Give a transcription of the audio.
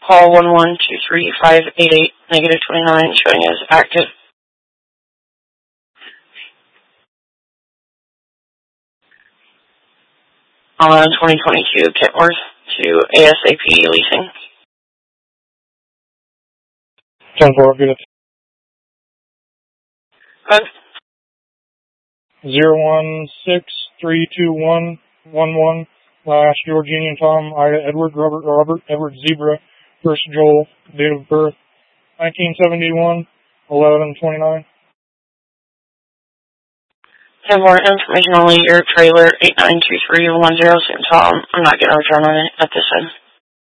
Call 1123588 -29 showing as active. On 2022 Kentworth to ASAP Leasing. 10-4, good. 016-321-11, last George Union Tom, Ida Edward, Robert Edward Zebra, first Joel, date of birth 1971, 11/29. 10 more information only. Your trailer 892310 Sam Tom. I'm not getting a return on it at this time.